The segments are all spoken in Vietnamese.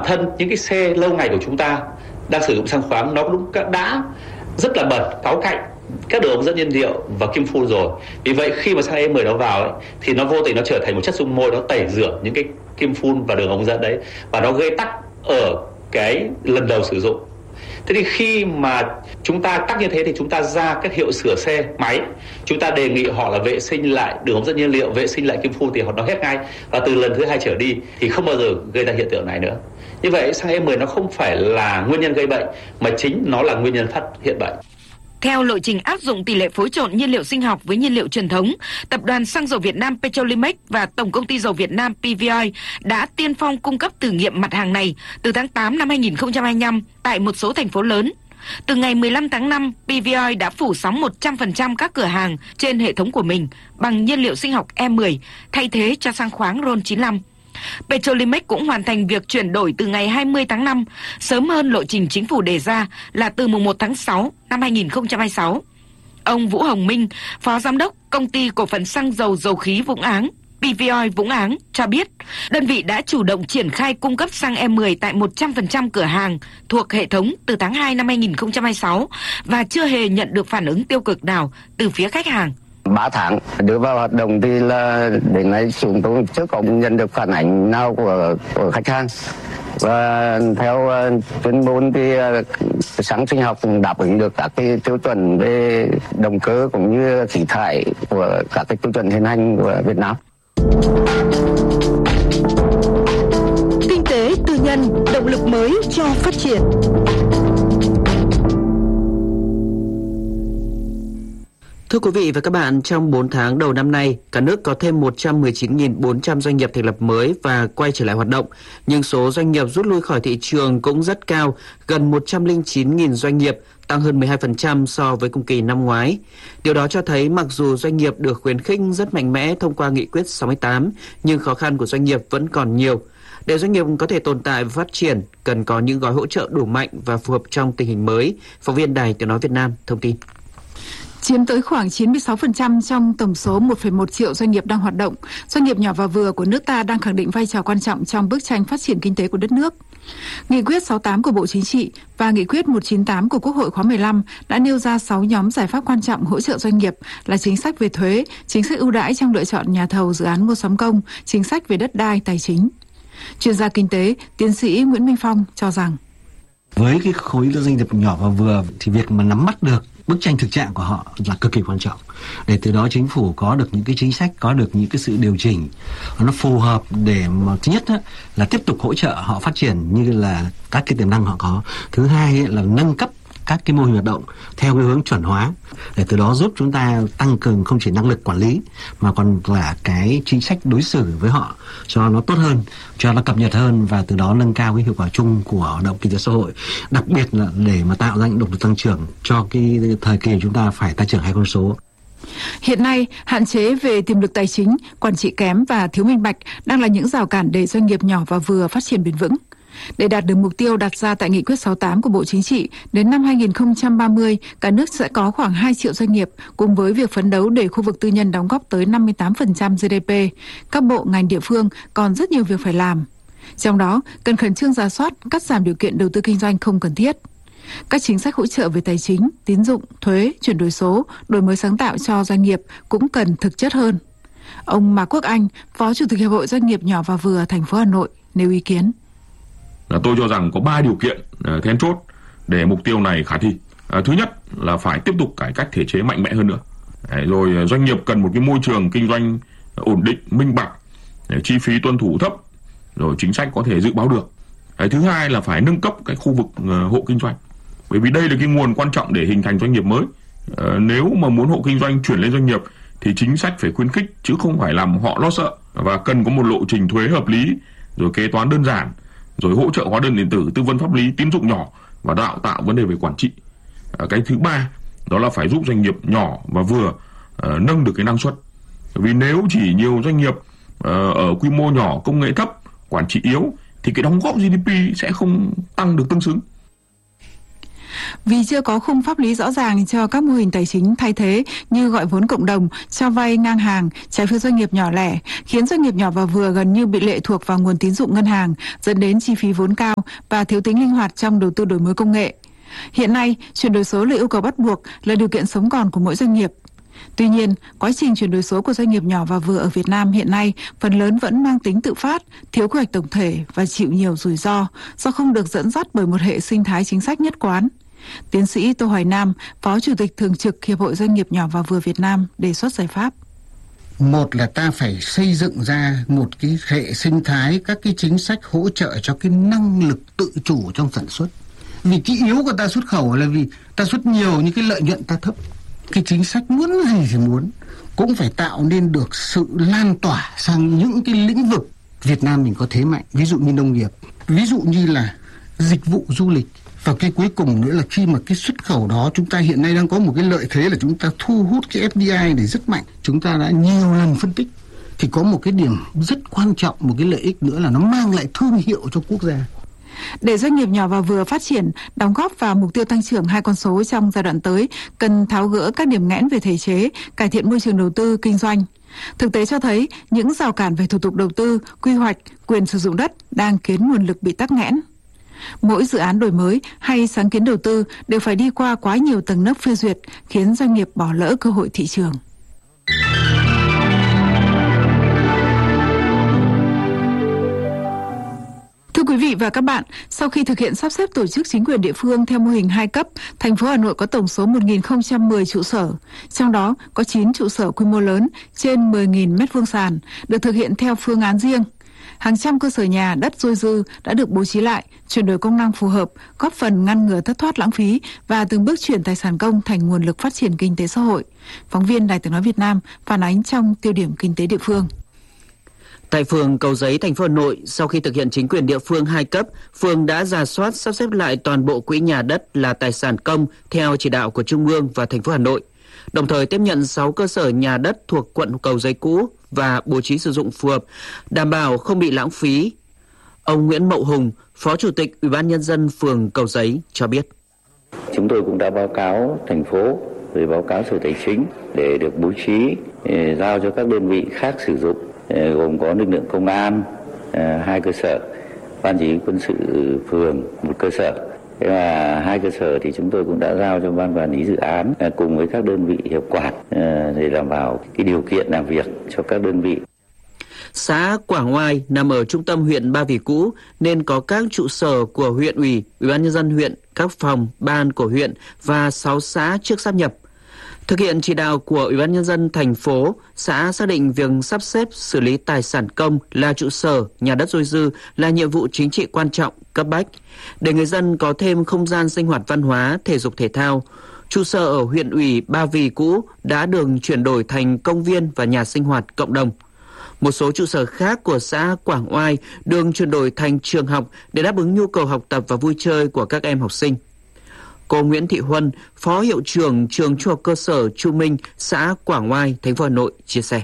Thân những cái xe lâu ngày của chúng ta đang sử dụng xăng khoáng nó cũng đã rất là bẩn, cáu cạnh các đường ống dẫn nhiên liệu và kim phun rồi. Vì vậy khi mà xăng E10 nó vào ấy, thì nó vô tình nó trở thành một chất dung môi, nó tẩy rửa những cái kim phun và đường ống dẫn đấy, và nó gây tắc ở cái lần đầu sử dụng. Thế thì khi mà chúng ta tắc như thế thì chúng ta ra các hiệu sửa xe máy, chúng ta đề nghị họ là vệ sinh lại đường ống dẫn nhiên liệu, vệ sinh lại kim phun thì họ nó hết ngay, và từ lần thứ 2 trở đi thì không bao giờ gây ra hiện tượng này nữa. Như vậy xăng E10 nó không phải là nguyên nhân gây bệnh, mà chính nó là nguyên nhân phát hiện bệnh. Theo lộ trình áp dụng tỷ lệ phối trộn nhiên liệu sinh học với nhiên liệu truyền thống, Tập đoàn Xăng dầu Việt Nam Petrolimex và Tổng công ty dầu Việt Nam PVoil đã tiên phong cung cấp thử nghiệm mặt hàng này từ tháng 8 năm 2025 tại một số thành phố lớn. Từ ngày 15 tháng 5, PVoil đã phủ sóng 100% các cửa hàng trên hệ thống của mình bằng nhiên liệu sinh học E10 thay thế cho xăng khoáng RON95. Petrolimex cũng hoàn thành việc chuyển đổi từ ngày 20 tháng 5, sớm hơn lộ trình chính phủ đề ra là từ mùng 1 tháng 6 năm 2026. Ông Vũ Hồng Minh, Phó Giám đốc Công ty Cổ phần Xăng dầu Dầu khí Vũng Áng, PVoil Vũng Áng cho biết, đơn vị đã chủ động triển khai cung cấp xăng E10 tại 100% cửa hàng thuộc hệ thống từ tháng 2 năm 2026 và chưa hề nhận được phản ứng tiêu cực nào từ phía khách hàng. 3 tháng đưa vào hoạt động thì là đến nay chúng tôi chưa có nhận được phản ánh nào của khách hàng. Và theo chuyên môn thì xăng sinh học cũng đáp ứng được các cái tiêu chuẩn về động cơ cũng như khí thải của các cái tiêu chuẩn hiện hành của Việt Nam. Kinh tế tư nhân, động lực mới cho phát triển. Thưa quý vị và các bạn, trong 4 tháng đầu năm nay, cả nước có thêm 119.400 doanh nghiệp thành lập mới và quay trở lại hoạt động. Nhưng số doanh nghiệp rút lui khỏi thị trường cũng rất cao, gần 109.000 doanh nghiệp, tăng hơn 12% so với cùng kỳ năm ngoái. Điều đó cho thấy mặc dù doanh nghiệp được khuyến khích rất mạnh mẽ thông qua nghị quyết 68, nhưng khó khăn của doanh nghiệp vẫn còn nhiều. Để doanh nghiệp có thể tồn tại và phát triển, cần có những gói hỗ trợ đủ mạnh và phù hợp trong tình hình mới. Phóng viên Đài Tiếng nói Việt Nam thông tin. Chiếm tới khoảng 96% trong tổng số 1,1 triệu doanh nghiệp đang hoạt động, doanh nghiệp nhỏ và vừa của nước ta đang khẳng định vai trò quan trọng trong bức tranh phát triển kinh tế của đất nước. Nghị quyết 68 của Bộ Chính trị và Nghị quyết 198 của Quốc hội khóa 15 đã nêu ra 6 nhóm giải pháp quan trọng hỗ trợ doanh nghiệp là chính sách về thuế, chính sách ưu đãi trong lựa chọn nhà thầu dự án mua sắm công, chính sách về đất đai, tài chính. Chuyên gia kinh tế, tiến sĩ Nguyễn Minh Phong cho rằng với cái khối doanh nghiệp nhỏ và vừa thì việc mà nắm bắt được bức tranh thực trạng của họ là cực kỳ quan trọng, để từ đó chính phủ có được những cái chính sách, có được những cái sự điều chỉnh nó phù hợp để mà thứ nhất là tiếp tục hỗ trợ họ phát triển như là các cái tiềm năng họ có. Thứ hai là nâng cấp các cái mô hình hoạt động theo cái hướng chuẩn hóa, để từ đó giúp chúng ta tăng cường không chỉ năng lực quản lý mà còn là cái chính sách đối xử với họ cho nó tốt hơn, cho nó cập nhật hơn, và từ đó nâng cao cái hiệu quả chung của hoạt động kinh tế xã hội, đặc biệt là để mà tạo ra những động lực tăng trưởng cho cái thời kỳ chúng ta phải tăng trưởng 2 con số. Hiện nay, hạn chế về tiềm lực tài chính, quản trị kém và thiếu minh bạch đang là những rào cản để doanh nghiệp nhỏ và vừa phát triển bền vững. Để đạt được mục tiêu đặt ra tại Nghị quyết 68 của Bộ Chính trị, đến năm 2030, cả nước sẽ có khoảng 2 triệu doanh nghiệp, cùng với việc phấn đấu để khu vực tư nhân đóng góp tới 58% GDP. Các bộ ngành địa phương còn rất nhiều việc phải làm. Trong đó, cần khẩn trương rà soát, cắt giảm điều kiện đầu tư kinh doanh không cần thiết. Các chính sách hỗ trợ về tài chính, tín dụng, thuế, chuyển đổi số, đổi mới sáng tạo cho doanh nghiệp cũng cần thực chất hơn. Ông Mạc Quốc Anh, Phó Chủ tịch Hiệp hội Doanh nghiệp nhỏ và vừa thành phố Hà Nội nêu ý kiến. Tôi cho rằng có 3 điều kiện then chốt để mục tiêu này khả thi. Thứ nhất là phải tiếp tục cải cách thể chế mạnh mẽ hơn nữa. Rồi doanh nghiệp cần một cái môi trường kinh doanh ổn định, minh bạch, chi phí tuân thủ thấp, rồi chính sách có thể dự báo được. Thứ hai là phải nâng cấp cái khu vực hộ kinh doanh, bởi vì đây là cái nguồn quan trọng để hình thành doanh nghiệp mới. Nếu mà muốn hộ kinh doanh chuyển lên doanh nghiệp thì chính sách phải khuyến khích chứ không phải làm họ lo sợ, và cần có một lộ trình thuế hợp lý, rồi kế toán đơn giản, rồi hỗ trợ hóa đơn điện tử, tư vấn pháp lý, tín dụng nhỏ và đào tạo vấn đề về quản trị. Cái thứ ba đó là phải giúp doanh nghiệp nhỏ và vừa nâng được cái năng suất. Vì nếu chỉ nhiều doanh nghiệp ở quy mô nhỏ, công nghệ thấp, quản trị yếu thì cái đóng góp GDP sẽ không tăng được tương xứng. Vì chưa có khung pháp lý rõ ràng cho các mô hình tài chính thay thế như gọi vốn cộng đồng, cho vay ngang hàng, trái phiếu doanh nghiệp nhỏ lẻ, khiến doanh nghiệp nhỏ và vừa gần như bị lệ thuộc vào nguồn tín dụng ngân hàng, dẫn đến chi phí vốn cao và thiếu tính linh hoạt trong đầu tư đổi mới công nghệ. Hiện nay, chuyển đổi số là yêu cầu bắt buộc, là điều kiện sống còn của mỗi doanh nghiệp. Tuy nhiên, quá trình chuyển đổi số của doanh nghiệp nhỏ và vừa ở Việt Nam hiện nay phần lớn vẫn mang tính tự phát, thiếu quy hoạch tổng thể và chịu nhiều rủi ro do không được dẫn dắt bởi một hệ sinh thái chính sách nhất quán. Tiến sĩ Tô Hoài Nam, Phó Chủ tịch Thường trực Hiệp hội Doanh nghiệp nhỏ và vừa Việt Nam đề xuất giải pháp. Một là ta phải xây dựng ra một cái hệ sinh thái, các cái chính sách hỗ trợ cho cái năng lực tự chủ trong sản xuất. Vì cái yếu của ta xuất khẩu là vì ta xuất nhiều nhưng cái lợi nhuận ta thấp. Cái chính sách muốn gì thì muốn, cũng phải tạo nên được sự lan tỏa sang những cái lĩnh vực Việt Nam mình có thế mạnh, ví dụ như nông nghiệp, ví dụ như là dịch vụ du lịch. Và cái cuối cùng nữa là khi mà cái xuất khẩu đó chúng ta hiện nay đang có một cái lợi thế là chúng ta thu hút cái FDI này rất mạnh. Chúng ta đã nhiều lần phân tích thì có một cái điểm rất quan trọng, một cái lợi ích nữa là nó mang lại thương hiệu cho quốc gia. Để doanh nghiệp nhỏ và vừa phát triển, đóng góp vào mục tiêu tăng trưởng 2 con số trong giai đoạn tới, cần tháo gỡ các điểm nghẽn về thể chế, cải thiện môi trường đầu tư, kinh doanh. Thực tế cho thấy, những rào cản về thủ tục đầu tư, quy hoạch, quyền sử dụng đất đang khiến nguồn lực bị tắc nghẽn. Mỗi dự án đổi mới hay sáng kiến đầu tư đều phải đi qua quá nhiều tầng nấc phê duyệt, khiến doanh nghiệp bỏ lỡ cơ hội thị trường. Thưa quý vị và các bạn, sau khi thực hiện sắp xếp tổ chức chính quyền địa phương theo mô hình 2 cấp, thành phố Hà Nội có tổng số 1.010 trụ sở, trong đó có 9 trụ sở quy mô lớn trên 10.000 m2 sàn, được thực hiện theo phương án riêng. Hàng trăm cơ sở nhà đất dôi dư đã được bố trí lại, chuyển đổi công năng phù hợp, góp phần ngăn ngừa thất thoát lãng phí và từng bước chuyển tài sản công thành nguồn lực phát triển kinh tế xã hội. Phóng viên Đài Tiếng nói Việt Nam phản ánh trong tiêu điểm kinh tế địa phương. Tại phường Cầu Giấy, thành phố Hà Nội, sau khi thực hiện chính quyền địa phương 2 cấp, phường đã rà soát sắp xếp lại toàn bộ quỹ nhà đất là tài sản công theo chỉ đạo của Trung ương và thành phố Hà Nội. Đồng thời tiếp nhận 6 cơ sở nhà đất thuộc quận Cầu Giấy cũ và bố trí sử dụng phù hợp, đảm bảo không bị lãng phí. Ông Nguyễn Mậu Hùng, Phó Chủ tịch Ủy ban Nhân dân phường Cầu Giấy cho biết. Chúng tôi cũng đã báo cáo thành phố, rồi báo cáo Sở Tài chính để được bố trí, giao cho các đơn vị khác sử dụng, gồm có lực lượng công an 2 cơ sở, ban chỉ huy quân sự phường 1 cơ sở. Và 2 cơ sở thì chúng tôi cũng đã giao cho ban quản lý dự án cùng với các đơn vị hiệu quản để đảm bảo cái điều kiện làm việc cho các đơn vị. Xã Quảng Oai nằm ở trung tâm huyện Ba Vì cũ nên có các trụ sở của huyện ủy, Ủy ban Nhân dân huyện, các phòng, ban của huyện và 6 xã trước sáp nhập. Thực hiện chỉ đạo của Ủy ban Nhân dân thành phố, xã xác định việc sắp xếp xử lý tài sản công là trụ sở, nhà đất dôi dư là nhiệm vụ chính trị quan trọng, cấp bách. Để người dân có thêm không gian sinh hoạt văn hóa, thể dục thể thao, trụ sở ở huyện ủy Ba Vì cũ đã được chuyển đổi thành công viên và nhà sinh hoạt cộng đồng. Một số trụ sở khác của xã Quảng Oai được chuyển đổi thành trường học để đáp ứng nhu cầu học tập và vui chơi của các em học sinh. Cô Nguyễn Thị Huân, Phó Hiệu trưởng trường Trung học cơ sở Chu Minh, xã Quảng Oai, thành phố Hà Nội chia sẻ.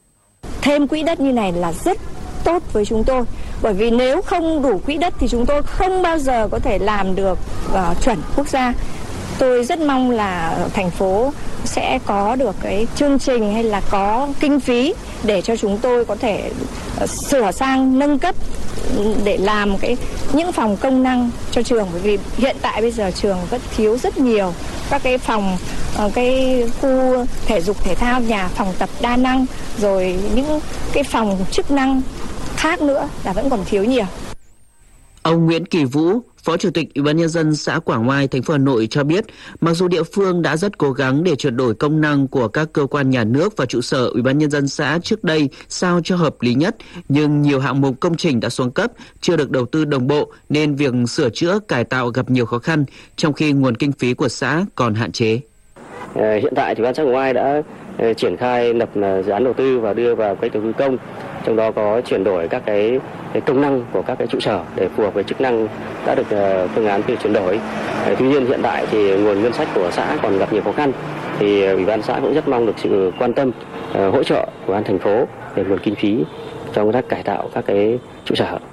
Thêm quỹ đất như này là rất tốt với chúng tôi, bởi vì nếu không đủ quỹ đất thì chúng tôi không bao giờ có thể làm được chuẩn quốc gia. Tôi rất mong là thành phố sẽ có được cái chương trình hay là có kinh phí để cho chúng tôi có thể sửa sang, nâng cấp để làm những phòng công năng cho trường, bởi vì hiện tại bây giờ trường vẫn thiếu rất nhiều các cái phòng, cái khu thể dục thể thao, nhà phòng tập đa năng, rồi những cái phòng chức năng khác nữa là vẫn còn thiếu nhiều. Ông Nguyễn Kỳ Vũ, Phó Chủ tịch Ủy ban Nhân dân xã Quảng Oai, thành phố Hà Nội cho biết, mặc dù địa phương đã rất cố gắng để chuyển đổi công năng của các cơ quan nhà nước và trụ sở Ủy ban Nhân dân xã trước đây sao cho hợp lý nhất, nhưng nhiều hạng mục công trình đã xuống cấp, chưa được đầu tư đồng bộ nên việc sửa chữa, cải tạo gặp nhiều khó khăn, trong khi nguồn kinh phí của xã còn hạn chế. Hiện tại thì Ban xã Quảng Oai đã triển khai lập dự án đầu tư và đưa vào cái đầu tư công, trong đó có chuyển đổi các cái công năng của các cái trụ sở để phù hợp với chức năng đã được phương án chuyển đổi. Tuy nhiên hiện tại thì nguồn ngân sách của xã còn gặp nhiều khó khăn, thì Ủy ban xã cũng rất mong được sự quan tâm hỗ trợ của Ban thành phố về nguồn kinh phí trong công tác cải tạo các cái trụ sở.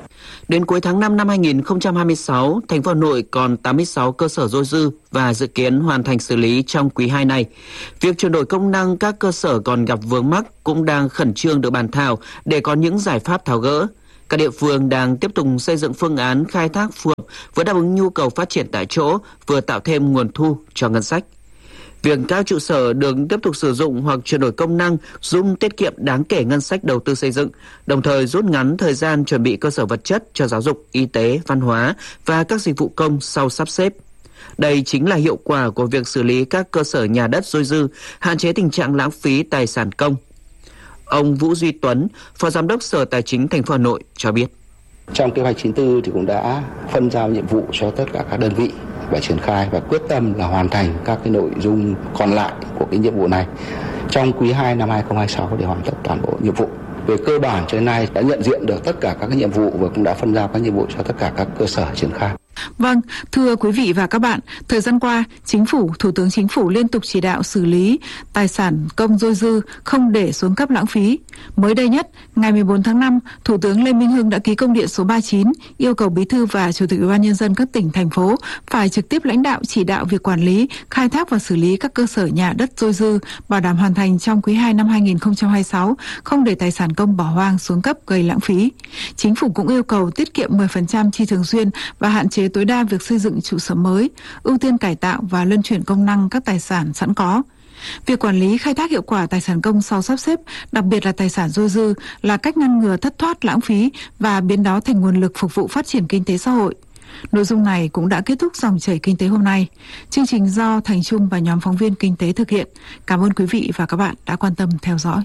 Đến cuối tháng 5 năm 2026, thành phố Hà Nội còn 86 cơ sở dôi dư và dự kiến hoàn thành xử lý trong quý 2 này. Việc chuyển đổi công năng các cơ sở còn gặp vướng mắc cũng đang khẩn trương được bàn thảo để có những giải pháp tháo gỡ. Các địa phương đang tiếp tục xây dựng phương án khai thác phù hợp, vừa đáp ứng nhu cầu phát triển tại chỗ, vừa tạo thêm nguồn thu cho ngân sách. Việc các trụ sở được tiếp tục sử dụng hoặc chuyển đổi công năng giúp tiết kiệm đáng kể ngân sách đầu tư xây dựng, đồng thời rút ngắn thời gian chuẩn bị cơ sở vật chất cho giáo dục, y tế, văn hóa và các dịch vụ công sau sắp xếp. Đây chính là hiệu quả của việc xử lý các cơ sở nhà đất dôi dư, hạn chế tình trạng lãng phí tài sản công. Ông Vũ Duy Tuấn, Phó Giám đốc Sở Tài chính thành phố Hà Nội cho biết. Trong kế hoạch 94 thì cũng đã phân giao nhiệm vụ cho tất cả các đơn vị và triển khai và quyết tâm là hoàn thành các cái nội dung còn lại của cái nhiệm vụ này trong quý 2 năm 2026 để hoàn tất toàn bộ nhiệm vụ. Về cơ bản cho đến nay đã nhận diện được tất cả các cái nhiệm vụ và cũng đã phân giao các nhiệm vụ cho tất cả các cơ sở triển khai. Vâng, thưa quý vị và các bạn, thời gian qua, Thủ tướng Chính phủ liên tục chỉ đạo xử lý tài sản công dôi dư, không để xuống cấp lãng phí. Mới đây nhất, ngày 14 tháng 5, Thủ tướng Lê Minh Hưng đã ký công điện số 39 yêu cầu Bí thư và Chủ tịch Ủy ban nhân dân các tỉnh, thành phố phải trực tiếp lãnh đạo chỉ đạo việc quản lý, khai thác và xử lý các cơ sở nhà đất dôi dư, bảo đảm hoàn thành trong quý 2 năm 2026, không để tài sản công bỏ hoang xuống cấp gây lãng phí. Chính phủ cũng yêu cầu tiết kiệm 10% chi thường xuyên và hạn chế tối đa việc xây dựng trụ sở mới, ưu tiên cải tạo và luân chuyển công năng các tài sản sẵn có. Việc quản lý khai thác hiệu quả tài sản công sau sắp xếp, đặc biệt là tài sản dôi dư, là cách ngăn ngừa thất thoát lãng phí và biến đó thành nguồn lực phục vụ phát triển kinh tế xã hội. Nội dung này cũng đã kết thúc dòng chảy kinh tế hôm nay. Chương trình do Thành Trung và nhóm phóng viên kinh tế thực hiện. Cảm ơn quý vị và các bạn đã quan tâm theo dõi.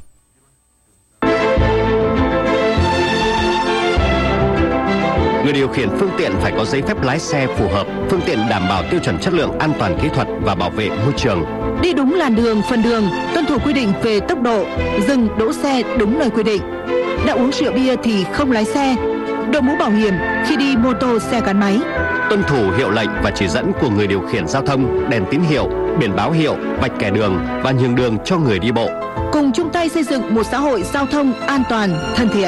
Người điều khiển phương tiện phải có giấy phép lái xe phù hợp, phương tiện đảm bảo tiêu chuẩn chất lượng an toàn kỹ thuật và bảo vệ môi trường. Đi đúng làn đường, phần đường, tuân thủ quy định về tốc độ, dừng đỗ xe đúng nơi quy định. Đã uống rượu bia thì không lái xe. Đội mũ bảo hiểm khi đi mô tô, xe gắn máy. Tuân thủ hiệu lệnh và chỉ dẫn của người điều khiển giao thông, đèn tín hiệu, biển báo hiệu, vạch kẻ đường và nhường đường cho người đi bộ. Cùng chung tay xây dựng một xã hội giao thông an toàn, thân thiện.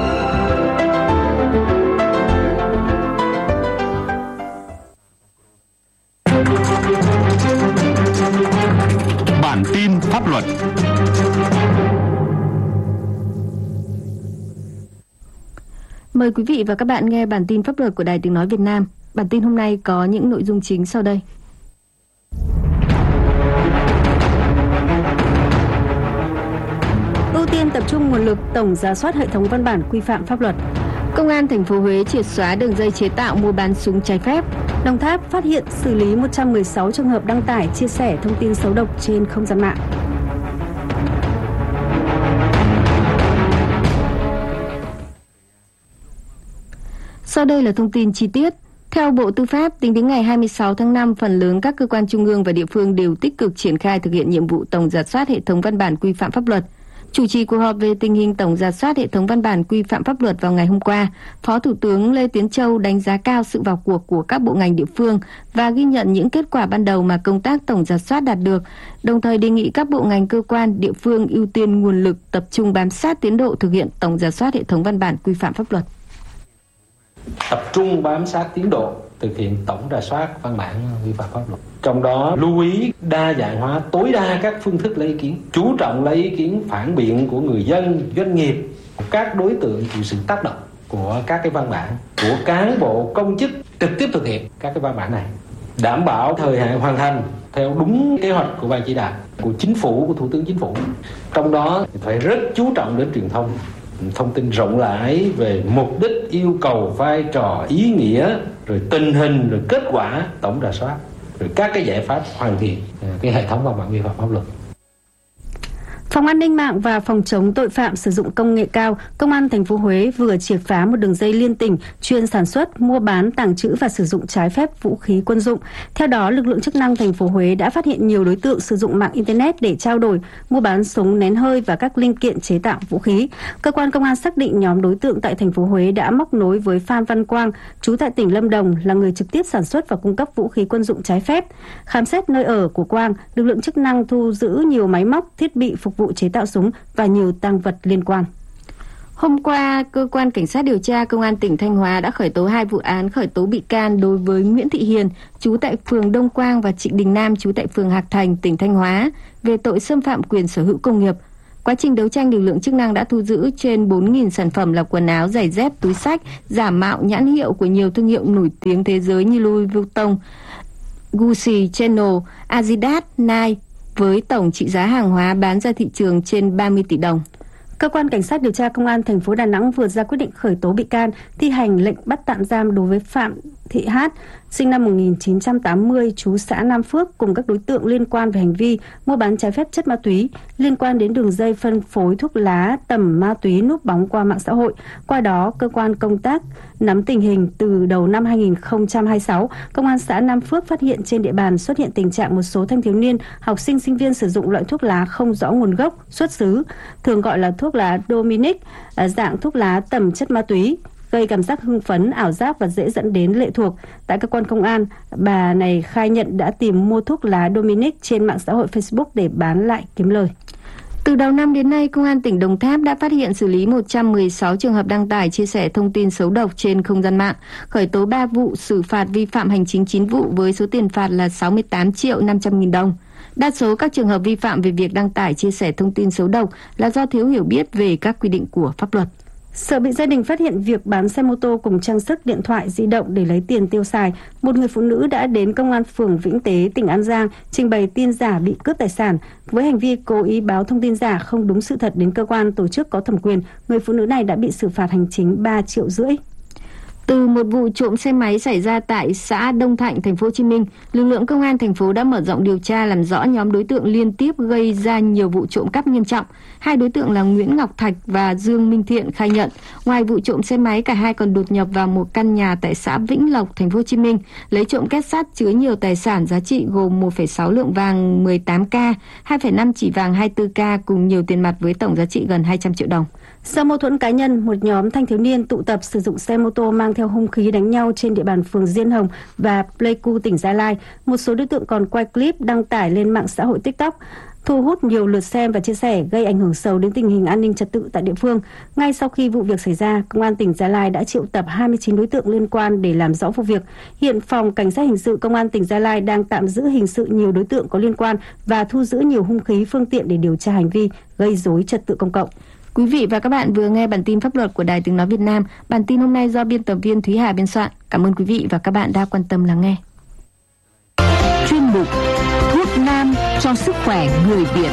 Bản tin pháp luật. Mời quý vị và các bạn nghe bản tin pháp luật của Đài Tiếng nói Việt Nam. Bản tin hôm nay có những nội dung chính sau đây. Ưu tiên tập trung nguồn lực tổng rà soát hệ thống văn bản quy phạm pháp luật. Công an thành phố Huế triệt xóa đường dây chế tạo mua bán súng trái phép. Đồng Tháp phát hiện xử lý 116 trường hợp đăng tải, chia sẻ thông tin xấu độc trên không gian mạng. Sau đây là thông tin chi tiết. Theo Bộ Tư pháp, tính đến ngày 26 tháng 5, phần lớn các cơ quan trung ương và địa phương đều tích cực triển khai thực hiện nhiệm vụ tổng rà soát hệ thống văn bản quy phạm pháp luật. Chủ trì cuộc họp về tình hình tổng rà soát hệ thống văn bản quy phạm pháp luật vào ngày hôm qua, Phó Thủ tướng Lê Tiến Châu đánh giá cao sự vào cuộc của các bộ ngành địa phương và ghi nhận những kết quả ban đầu mà công tác tổng rà soát đạt được, đồng thời đề nghị các bộ ngành cơ quan địa phương ưu tiên nguồn lực tập trung bám sát tiến độ thực hiện tổng rà soát hệ thống văn bản quy phạm pháp luật. Tập trung bám sát tiến độ thực hiện tổng rà soát văn bản quy phạm pháp luật. Trong đó lưu ý đa dạng hóa tối đa các phương thức lấy ý kiến, chú trọng lấy ý kiến phản biện của người dân, doanh nghiệp, các đối tượng chịu sự tác động của các cái văn bản, của cán bộ công chức trực tiếp thực hiện các cái văn bản này, đảm bảo thời hạn hoàn thành theo đúng kế hoạch của ban chỉ đạo, của chính phủ, của Thủ tướng Chính phủ. Trong đó phải rất chú trọng đến truyền thông tin rộng rãi về mục đích, yêu cầu, vai trò, ý nghĩa, rồi tình hình, rồi kết quả tổng rà soát, rồi các cái giải pháp hoàn thiện cái hệ thống văn bản quy phạm pháp luật. Phòng An ninh mạng và Phòng chống tội phạm sử dụng công nghệ cao, Công an thành phố Huế vừa triệt phá một đường dây liên tỉnh chuyên sản xuất, mua bán, tàng trữ và sử dụng trái phép vũ khí quân dụng. Theo đó, lực lượng chức năng thành phố Huế đã phát hiện nhiều đối tượng sử dụng mạng internet để trao đổi, mua bán súng nén hơi và các linh kiện chế tạo vũ khí. Cơ quan công an xác định nhóm đối tượng tại thành phố Huế đã móc nối với Phan Văn Quang, trú tại tỉnh Lâm Đồng, là người trực tiếp sản xuất và cung cấp vũ khí quân dụng trái phép. Khám xét nơi ở của Quang, lực lượng chức năng thu giữ nhiều máy móc, thiết bị phục vụ chế tạo súng và nhiều tang vật liên quan. Hôm qua, Cơ quan Cảnh sát điều tra Công an tỉnh Thanh Hóa đã khởi tố 2 vụ án khởi tố bị can đối với Nguyễn Thị Hiền, trú tại phường Đông Quang và Trịnh Đình Nam, trú tại phường Hạc Thành, tỉnh Thanh Hóa, về tội xâm phạm quyền sở hữu công nghiệp. Quá trình đấu tranh, lực lượng chức năng đã thu giữ trên 4.000 sản phẩm là quần áo, giày dép, túi xách, giả mạo nhãn hiệu của nhiều thương hiệu nổi tiếng thế giới như Louis Vuitton, Gucci, Chanel, Adidas, Nike, với tổng trị giá hàng hóa bán ra thị trường trên 30 tỷ đồng. Cơ quan Cảnh sát điều tra Công an thành phố Đà Nẵng vừa ra quyết định khởi tố bị can, thi hành lệnh bắt tạm giam đối với Phạm Thị Hát, sinh năm 1980, trú xã Nam Phước, cùng các đối tượng liên quan về hành vi mua bán trái phép chất ma túy liên quan đến đường dây phân phối thuốc lá tẩm ma túy núp bóng qua mạng xã hội. Qua đó, cơ quan công tác nắm tình hình từ đầu năm 2026, Công an xã Nam Phước phát hiện trên địa bàn xuất hiện tình trạng một số thanh thiếu niên, học sinh, sinh viên sử dụng loại thuốc lá không rõ nguồn gốc, xuất xứ, thường gọi là thuốc lá Dominic, dạng thuốc lá tẩm chất ma túy, gây cảm giác hưng phấn, ảo giác và dễ dẫn đến lệ thuộc. Tại cơ quan công an, bà này khai nhận đã tìm mua thuốc lá Dominic trên mạng xã hội Facebook để bán lại kiếm lời. Từ đầu năm đến nay, Công an tỉnh Đồng Tháp đã phát hiện xử lý 116 trường hợp đăng tải, chia sẻ thông tin xấu độc trên không gian mạng, khởi tố 3 vụ, xử phạt vi phạm hành chính 9 vụ với số tiền phạt là 68.500.000 đồng. Đa số các trường hợp vi phạm về việc đăng tải, chia sẻ thông tin xấu độc là do thiếu hiểu biết về các quy định của pháp luật. Sợ bị gia đình phát hiện việc bán xe mô tô cùng trang sức, điện thoại di động để lấy tiền tiêu xài, một người phụ nữ đã đến Công an phường Vĩnh Tế, tỉnh An Giang trình bày tin giả bị cướp tài sản. Với hành vi cố ý báo thông tin giả không đúng sự thật đến cơ quan tổ chức có thẩm quyền, người phụ nữ này đã bị xử phạt hành chính 3,5 triệu. Từ một vụ trộm xe máy xảy ra tại xã Đông Thạnh, thành phố Hồ Chí Minh, lực lượng công an thành phố đã mở rộng điều tra làm rõ nhóm đối tượng liên tiếp gây ra nhiều vụ trộm cắp nghiêm trọng. 2 đối tượng là Nguyễn Ngọc Thạch và Dương Minh Thiện khai nhận, ngoài vụ trộm xe máy, cả hai còn đột nhập vào một căn nhà tại xã Vĩnh Lộc, thành phố Hồ Chí Minh, lấy trộm két sắt chứa nhiều tài sản giá trị gồm 1,6 lượng vàng 18K, 2,5 chỉ vàng 24K cùng nhiều tiền mặt với tổng giá trị gần 200 triệu đồng. Sau mâu thuẫn cá nhân, một nhóm thanh thiếu niên tụ tập sử dụng xe mô tô mang theo hung khí đánh nhau trên địa bàn phường Diên Hồng và Pleiku, tỉnh Gia Lai. Một số đối tượng còn quay clip đăng tải lên mạng xã hội TikTok, thu hút nhiều lượt xem và chia sẻ, gây ảnh hưởng xấu đến tình hình an ninh trật tự tại địa phương. Ngay sau khi vụ việc xảy ra, Công an tỉnh Gia Lai đã triệu tập 29 đối tượng liên quan để làm rõ vụ việc. Hiện Phòng Cảnh sát Hình sự Công an tỉnh Gia Lai đang tạm giữ hình sự nhiều đối tượng có liên quan và thu giữ nhiều hung khí, phương tiện để điều tra hành vi gây rối trật tự công cộng. Quý vị và các bạn vừa nghe bản tin pháp luật của Đài Tiếng nói Việt Nam. Bản tin hôm nay do biên tập viên Thúy Hà biên soạn. Cảm ơn quý vị và các bạn đã quan tâm lắng nghe. Chuyên mục Thuốc nam cho sức khỏe người Việt.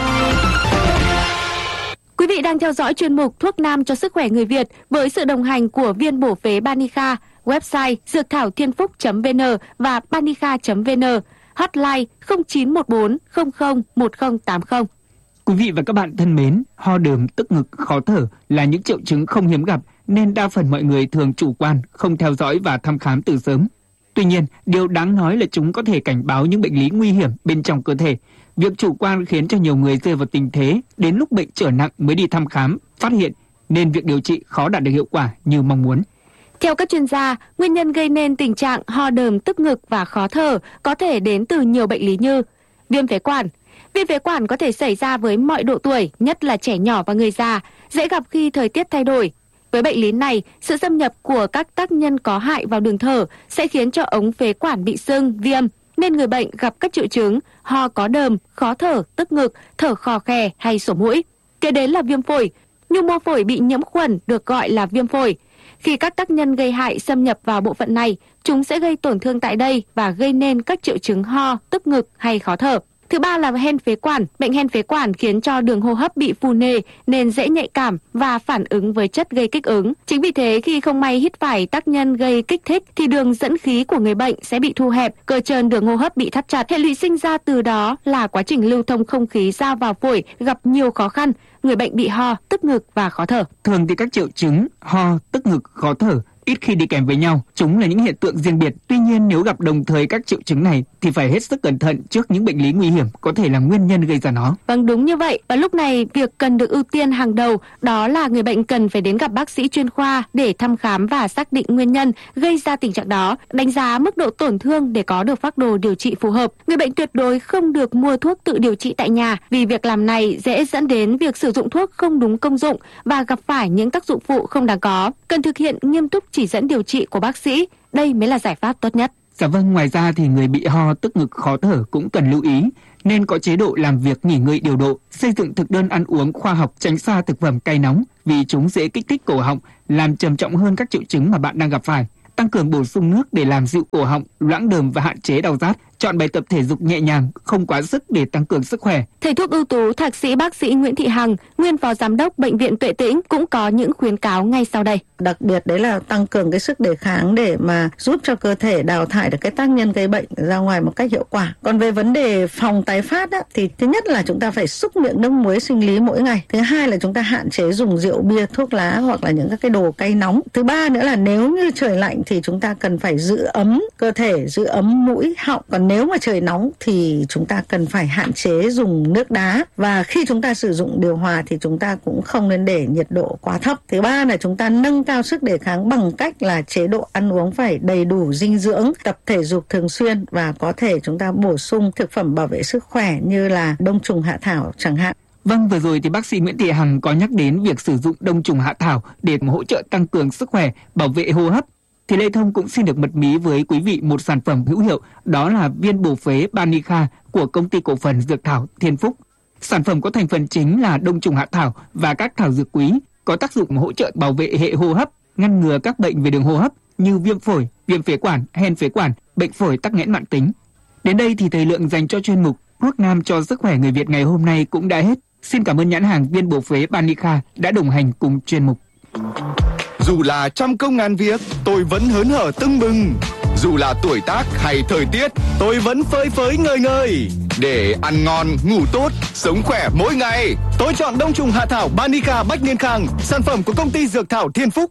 Quý vị đang theo dõi chuyên mục Thuốc nam cho sức khỏe người Việt với sự đồng hành của viên bổ phế Banica, website dược thảo thiên phúc.vn và banica.vn, hotline 0914 00 1080. Quý vị và các bạn thân mến, ho đờm, tức ngực, khó thở là những triệu chứng không hiếm gặp nên đa phần mọi người thường chủ quan, không theo dõi và thăm khám từ sớm. Tuy nhiên, điều đáng nói là chúng có thể cảnh báo những bệnh lý nguy hiểm bên trong cơ thể. Việc chủ quan khiến cho nhiều người rơi vào tình thế đến lúc bệnh trở nặng mới đi thăm khám, phát hiện nên việc điều trị khó đạt được hiệu quả như mong muốn. Theo các chuyên gia, nguyên nhân gây nên tình trạng ho đờm, tức ngực và khó thở có thể đến từ nhiều bệnh lý như viêm phế quản. Viêm phế quản có thể xảy ra với mọi độ tuổi, nhất là trẻ nhỏ và người già, dễ gặp khi thời tiết thay đổi. Với bệnh lý này, sự xâm nhập của các tác nhân có hại vào đường thở sẽ khiến cho ống phế quản bị sưng, viêm, nên người bệnh gặp các triệu chứng ho có đờm, khó thở, tức ngực, thở khò khè hay sổ mũi. Kế đến là viêm phổi. Nhu mô phổi bị nhiễm khuẩn được gọi là viêm phổi. Khi các tác nhân gây hại xâm nhập vào bộ phận này, chúng sẽ gây tổn thương tại đây và gây nên các triệu chứng ho, tức ngực hay khó thở. Thứ ba là hen phế quản. Bệnh hen phế quản khiến cho đường hô hấp bị phù nề nên dễ nhạy cảm và phản ứng với chất gây kích ứng. Chính vì thế khi không may hít phải tác nhân gây kích thích thì đường dẫn khí của người bệnh sẽ bị thu hẹp, cơ trơn đường hô hấp bị thắt chặt. Hệ lụy sinh ra từ đó là quá trình lưu thông không khí ra vào phổi gặp nhiều khó khăn. Người bệnh bị ho, tức ngực và khó thở. Thường thì các triệu chứng ho, tức ngực, khó thở ít khi đi kèm với nhau. Chúng là những hiện tượng riêng biệt. Tuy nhiên, nếu gặp đồng thời các triệu chứng này thì phải hết sức cẩn thận trước những bệnh lý nguy hiểm có thể là nguyên nhân gây ra nó. Vâng, đúng như vậy. Và lúc này, việc cần được ưu tiên hàng đầu đó là người bệnh cần phải đến gặp bác sĩ chuyên khoa để thăm khám và xác định nguyên nhân gây ra tình trạng đó, đánh giá mức độ tổn thương để có được phác đồ điều trị phù hợp. Người bệnh tuyệt đối không được mua thuốc tự điều trị tại nhà, vì việc làm này dễ dẫn đến việc sử dụng thuốc không đúng công dụng và gặp phải những tác dụng phụ không đáng có. Cần thực hiện nghiêm túc chỉ dẫn điều trị của bác sĩ, đây mới là giải pháp tốt nhất. Dạ vâng, ngoài ra thì người bị ho, tức ngực, khó thở cũng cần lưu ý, nên có chế độ làm việc nghỉ ngơi điều độ, xây dựng thực đơn ăn uống khoa học, tránh xa thực phẩm cay nóng vì chúng dễ kích thích cổ họng, làm trầm trọng hơn các triệu chứng mà bạn đang gặp phải. Tăng cường bổ sung nước để làm dịu cổ họng, loãng đờm và hạn chế đau rát. Chọn bài tập thể dục nhẹ nhàng, không quá sức để tăng cường sức khỏe. Thầy thuốc ưu tú thạc sĩ bác sĩ Nguyễn Thị Hằng, nguyên phó giám đốc Bệnh viện Tuệ Tĩnh cũng có những khuyến cáo ngay sau đây. Đặc biệt đấy là tăng cường cái sức đề kháng để mà giúp cho cơ thể đào thải được cái tác nhân gây bệnh ra ngoài một cách hiệu quả. Còn về vấn đề phòng tái phát á, thì thứ nhất là chúng ta phải xúc miệng nước muối sinh lý mỗi ngày. Thứ hai là chúng ta hạn chế dùng rượu bia, thuốc lá hoặc là những các cái đồ cay nóng. Thứ ba nữa là nếu như trời lạnh thì chúng ta cần phải giữ ấm cơ thể, giữ ấm mũi, họng. Còn nếu mà trời nóng thì chúng ta cần phải hạn chế dùng nước đá, và khi chúng ta sử dụng điều hòa thì chúng ta cũng không nên để nhiệt độ quá thấp. Thứ ba là chúng ta nâng cao sức đề kháng bằng cách là chế độ ăn uống phải đầy đủ dinh dưỡng, tập thể dục thường xuyên, và có thể chúng ta bổ sung thực phẩm bảo vệ sức khỏe như là đông trùng hạ thảo chẳng hạn. Vâng, vừa rồi thì bác sĩ Nguyễn Thị Hằng có nhắc đến việc sử dụng đông trùng hạ thảo để hỗ trợ tăng cường sức khỏe, bảo vệ hô hấp. Thì Lê Thông cũng xin được bật mí với quý vị một sản phẩm hữu hiệu, đó là viên bổ phế Banica của công ty cổ phần Dược thảo Thiên Phúc. Sản phẩm có thành phần chính là đông trùng hạ thảo và các thảo dược quý, có tác dụng hỗ trợ bảo vệ hệ hô hấp, ngăn ngừa các bệnh về đường hô hấp như viêm phổi, viêm phế quản, hen phế quản, bệnh phổi tắc nghẽn mãn tính. Đến đây thì thời lượng dành cho chuyên mục Thuốc Nam cho sức khỏe người Việt ngày hôm nay cũng đã hết. Xin cảm ơn nhãn hàng viên bổ phế Banica đã đồng hành cùng chuyên mục. Dù là trăm công ngàn việc, tôi vẫn hớn hở tưng bừng. Dù là tuổi tác hay thời tiết, tôi vẫn phơi phới ngời ngời. Để ăn ngon, ngủ tốt, sống khỏe mỗi ngày, tôi chọn đông trùng hạ thảo Banica Bách Niên Khang, sản phẩm của công ty Dược thảo Thiên Phúc.